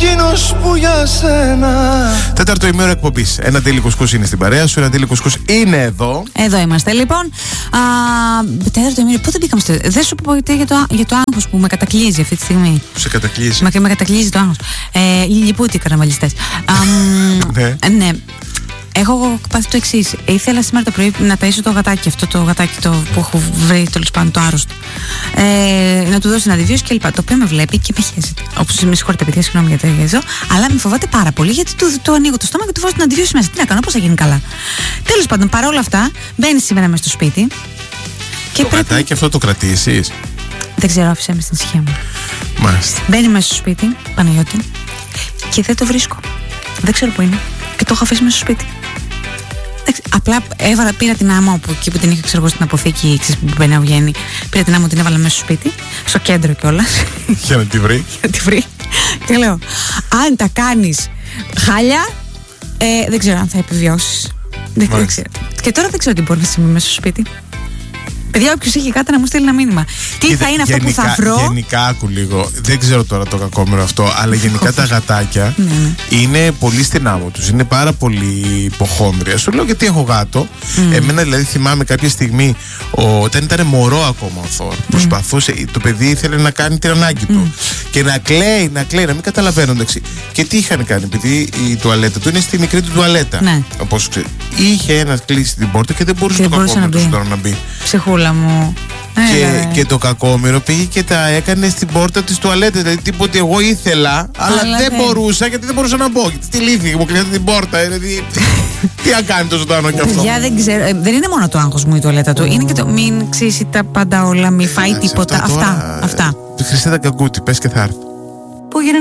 εκείνος που για σένα. Τέταρτο ημέρο εκπομπής. Ένα Ντέλι Κουσκούς είναι στην παρέα σου. Ένα Ντέλι Κουσκούς είναι εδώ. Εδώ είμαστε λοιπόν. Τέταρτο ημέρο. Πότε μπήκαμε στο. Δεν σου πω για το άγχος που με κατακλείζει αυτή τη στιγμή. Που σε κατακλείζει. Με κατακλείζει το άγχος. Λυπούται οι καρναβαλιστές. Ναι. Έχω πάθει το εξής. Ήθελα σήμερα το πρωί να ταΐσω το γατάκι, αυτό το γατάκι που έχω βρει, τέλος πάντων, το άρρωστο. Να του δώσω ένα αντιβίωση κλπ. Το οποίο με βλέπει και με χέζεται. Όπως με συγχωρείτε, παιδιά, συγγνώμη για το χέζω. Αλλά με φοβάται πάρα πολύ γιατί του ανοίγω το στόμα και του βάζω την αντιβίωση μέσα. Τι να κάνω, πώς θα γίνει καλά. Τέλος πάντων, παρόλα αυτά, μπαίνει σήμερα μέσα στο σπίτι. Και το γατάκι αυτό το κρατήσεις? Δεν ξέρω, άφησε με στην ησυχία μου. Μάλιστα. Μπαίνει μέσα στο σπίτι, Παναγιώτη, και δεν το βρίσκω. Δεν ξέρω που είναι. Και το έχω αφήσει μέσα στο σπίτι. Απλά πήρα την άμμο εκεί που την είχα ξέρω στην αποθήκη, που μπαίνει να βγαίνει. Πήρα την άμμο, την έβαλα μέσα στο σπίτι, στο κέντρο κιόλας. Για να τη βρει. Και λέω, αν τα κάνεις χάλια, δεν ξέρω αν θα επιβιώσεις. Δεν ξέρω. Και τώρα δεν ξέρω τι μπορεί να συμβεί μέσα στο σπίτι. Παιδιά, όποιος έχει κάτι να μου στείλει ένα μήνυμα. Τι θα είναι αυτό που θα βρω. Γενικά, άκου λίγο. Δεν ξέρω τώρα το κακόμερο αυτό, αλλά γενικά τα γατάκια είναι πολύ στην άμμο τους. Είναι πάρα πολύ υποχόνδρια. Σου λέω γιατί έχω γάτο. Εμένα δηλαδή θυμάμαι κάποια στιγμή, όταν ήταν μωρό ακόμα ο Θόρ, προσπαθούσε, το παιδί ήθελε να κάνει την ανάγκη του. Και να κλαίει, να μην καταλαβαίνω. Και τι είχαν κάνει, επειδή η τουαλέτα του είναι στη μικρή του τουαλέτα. Όπως ξέρει. Είχε ένα κλείσει την πόρτα και δεν μπορούσε το κακόμερο τώρα να μπει. Ψυχούλα μου. Και το κακόμοιρο πήγε και τα έκανε στην πόρτα της τουαλέτας. Δηλαδή τίποτε εγώ ήθελα, αλλά δεν μπορούσα γιατί δεν μπορούσα να μπω. Στη λύθη μου κλείνει την πόρτα. Δηλαδή, τι να κάνει το ζωντανό κι αυτό. Δεν ξέρω. Δεν είναι μόνο το άγχος μου η τουαλέτα του. Είναι και το μην ξύσει τα πάντα όλα, μην φάει τίποτα. Αυτά. Χρυσέ τα Καγκούτη, πες και θα έρθει.